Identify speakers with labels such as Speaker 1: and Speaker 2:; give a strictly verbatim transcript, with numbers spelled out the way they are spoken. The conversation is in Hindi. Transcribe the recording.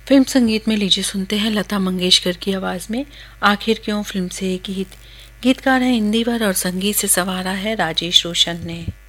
Speaker 1: फिल्म संगीत में लीजिए सुनते हैं लता मंगेशकर की आवाज में आखिर क्यों फिल्म से गीत। गीतकार है इंदिवर और संगीत से संवारा है राजेश रोशन ने।